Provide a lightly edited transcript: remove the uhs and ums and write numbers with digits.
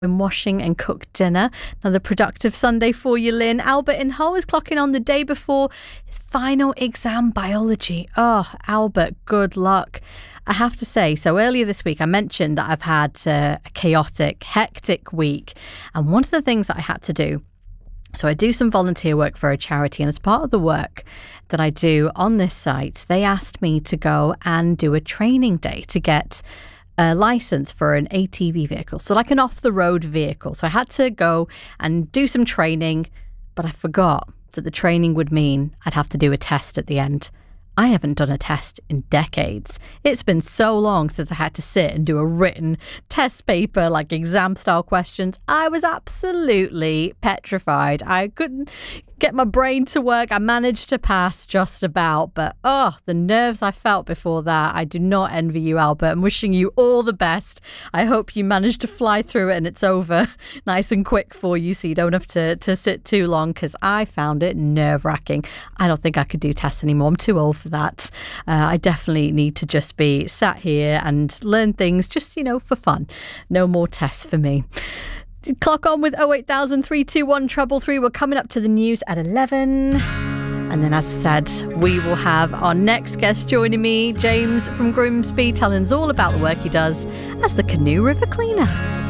and washing and cook dinner. Another productive Sunday for you, Lynn. Albert in Hull is clocking on the day before his final exam, biology. Oh, Albert, good luck. I have to say, so earlier this week I mentioned that I've had a chaotic, hectic week. And one of the things that I had to do, so I do some volunteer work for a charity, and as part of the work that I do on this site, they asked me to go and do a training day to get a license for an ATV vehicle, so like an off-the-road vehicle. So I had to go and do some training, but I forgot that the training would mean I'd have to do a test at the end. I haven't done a test in decades. It's been so long since I had to sit and do a written test paper, like exam-style questions. I was absolutely petrified. I couldn't get my brain to work. I managed to pass just about, but the nerves I felt before that. I do not envy you, Albert. I'm wishing you all the best. I hope you manage to fly through it and it's over nice and quick for you, so you don't have to sit too long, because I found it nerve-wracking. I don't think I could do tests anymore. I'm too old for that. I definitely need to just be sat here and learn things just, for fun. No more tests for me. Clock on with 08000 321 333. We're coming up to the news at 11. And then, as I said, we will have our next guest joining me, James from Grimsby, telling us all about the work he does as the Canoe River Cleaner.